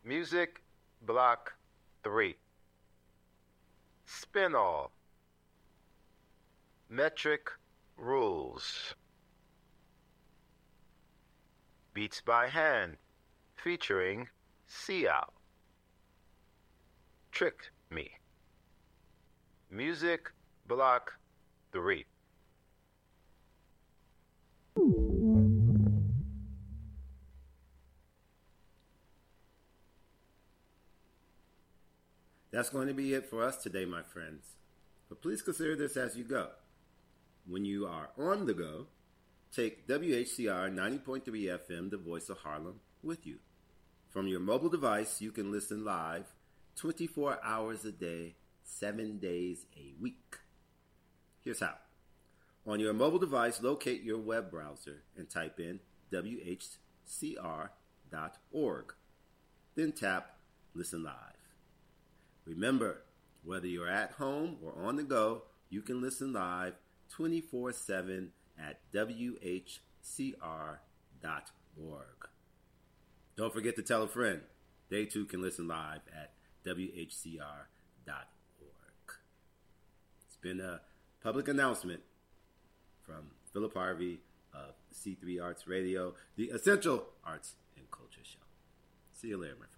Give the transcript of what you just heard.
Music Block 3. Spinall. Metric Rules. Beats by Hand, featuring Seal. Tricked Me. Music Block 3. That's going to be it for us today, my friends. But please consider this as you go. When you are on the go, take WHCR 90.3 FM, the voice of Harlem, with you. From your mobile device, you can listen live 24 hours a day, 7 days a week. Here's how. On your mobile device, locate your web browser and type in WHCR.org. Then tap Listen Live. Remember, whether you're at home or on the go, you can listen live 24/7 at WHCR.org. Don't forget to tell a friend. They too can listen live at WHCR.org. It's been a public announcement from Philip Harvey of C3 Arts Radio, the Essential Arts and Culture Show. See you later, my friend.